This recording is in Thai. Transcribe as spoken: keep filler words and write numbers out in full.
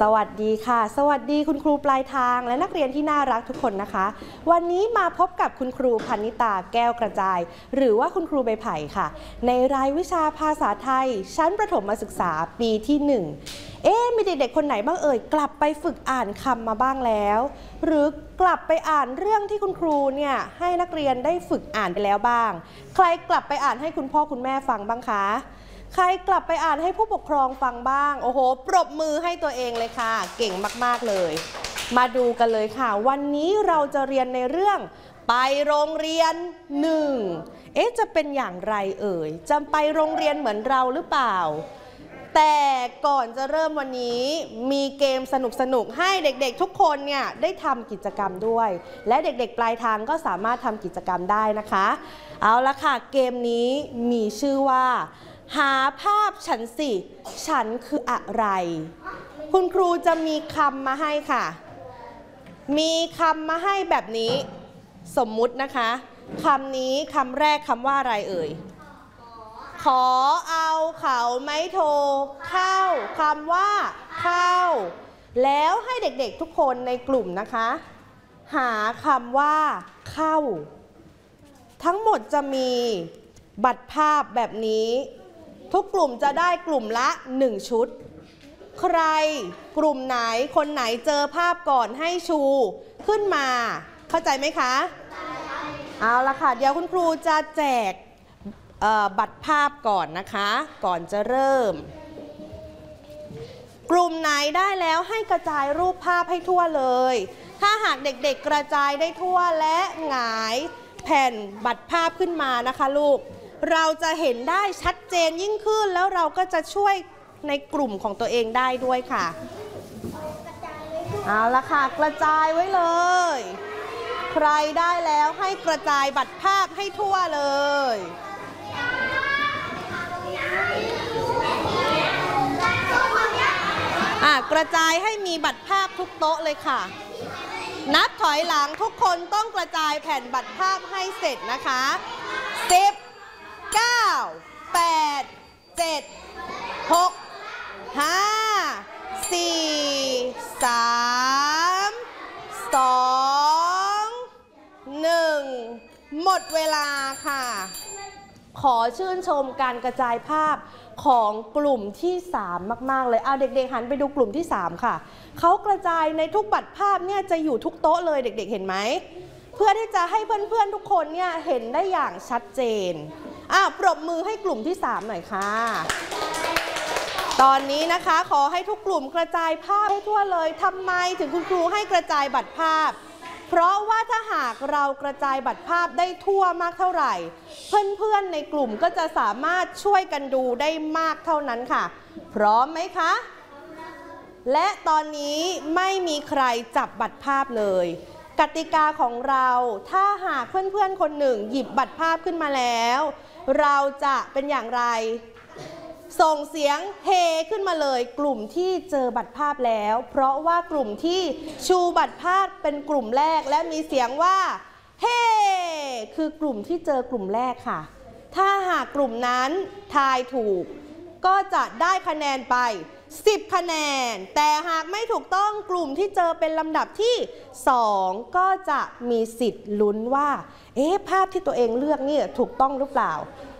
สวัสดีค่ะสวัสดีคุณครูปลายทางและนักเรียนที่น่ารักทุกคนนะคะวันนี้มาพบกับคุณครูพนิตาแก้วกระจายหรือว่าคุณครูใบไผ่ค่ะในรายวิชาภาษาไทยชั้นประถมศึกษาปีที่หนึ่งเอ๊ะมีเด็กๆคนไหนบ้างเอ่ยกลับไปฝึกอ่านคำมาบ้างแล้วหรือกลับไปอ่านเรื่องที่คุณครูเนี่ยให้นักเรียนได้ฝึกอ่านไปแล้วบ้างใครกลับไปอ่านให้คุณพ่อคุณแม่ฟังบ้างคะใครกลับไปอ่านให้ผู้ปกครองฟังบ้างโอ้โหปรบมือให้ตัวเองเลยค่ะเก่งมากๆเลยมาดูกันเลยค่ะวันนี้เราจะเรียนในเรื่องไปโรงเรียนหนึ่งเอ๊ะจะเป็นอย่างไรเอ่ยจะไปโรงเรียนเหมือนเราหรือเปล่าแต่ก่อนจะเริ่มวันนี้มีเกมสนุกๆให้เด็กๆทุกคนเนี่ยได้ทำกิจกรรมด้วยและเด็กๆปลายทางก็สามารถทำกิจกรรมได้นะคะเอาละค่ะเกมนี้มีชื่อว่าหาภาพฉันสิฉันคืออะไรคุณครูจะมีคำมาให้ค่ะมีคำมาให้แบบนี้สมมุตินะคะคำนี้คำแรกคำว่าอะไรเอ่ยขอเอาเขาไม้โทเข้าคำว่าเข้าแล้วให้เด็กๆทุกคนในกลุ่มนะคะหาคำว่าเข้าทั้งหมดจะมีบัตรภาพแบบนี้ทุกกลุ่มจะได้กลุ่มละหนึ่งชุดใครกลุ่มไหนคนไหนเจอภาพก่อนให้ชูขึ้นมาเข้าใจไหมคะเอาละค่ะเดี๋ยวคุณครูจะแจกบัตรภาพก่อนนะคะก่อนจะเริ่มกลุ่มไหนได้แล้วให้กระจายรูปภาพให้ทั่วเลยถ้าหากเด็กๆกระจายได้ทั่วและหงายแผ่นบัตรภาพขึ้นมานะคะลูกเราจะเห็นได้ชัดเจนยิ่งขึ้นแล้วเราก็จะช่วยในกลุ่มของตัวเองได้ด้วยค่ะเอาละค่ะกระจายไว้เลยใครได้แล้วให้กระจายบัตรภาพให้ทั่วเลยอ่ะกระจายให้มีบัตรภาพทุกโต๊ะเลยค่ะนับถอยหลังทุกคนต้องกระจายแผ่นบัตรภาพให้เสร็จนะคะสิบเก้า แปด เจ็ด หก ห้า สี่ สาม สอง หนึ่งหมดเวลาค่ะขอชื่นชมการกระจายภาพของกลุ่มที่สามมากๆเลยเอาเด็กๆหันไปดูกลุ่มที่สามค่ะเขากระจายในทุกบัตรภาพเนี่ยจะอยู่ทุกโต๊ะเลยเด็กๆเห็นไหมเพื่อที่จะให้เพื่อนๆทุกคนเนี่ยเห็นได้อย่างชัดเจนอ่ะปรบมือให้กลุ่มที่สามหน่อยค่ะตอนนี้นะคะขอให้ทุกกลุ่มกระจายภาพให้ทั่วเลยทำไมถึงคุณครูให้กระจายบัตรภาพเพราะว่าถ้าหากเรากระจายบัตรภาพได้ทั่วมากเท่าไหร่เพื่อนๆในกลุ่มก็จะสามารถช่วยกันดูได้มากเท่านั้นค่ะพร้อมไหมคะและตอนนี้ไม่มีใครจับบัตรภาพเลยกติกาของเราถ้าหากเพื่อนๆคนหนึ่งหยิบบัตรภาพขึ้นมาแล้วเราจะเป็นอย่างไรส่งเสียงเฮขึ้นมาเลยกลุ่มที่เจอบัตรภาพแล้วเพราะว่ากลุ่มที่ชูบัตรภาพเป็นกลุ่มแรกและมีเสียงว่าเฮคือกลุ่มที่เจอกลุ่มแรกค่ะถ้าหากกลุ่มนั้นทายถูกก็จะได้คะแนนไปสิบคะแนนแต่หากไม่ถูกต้องกลุ่มที่เจอเป็นลำดับที่สองก็จะมีสิทธิ์ลุ้นว่าเอ๊ะภาพที่ตัวเองเลือกนี่ถูกต้องหรือเปล่า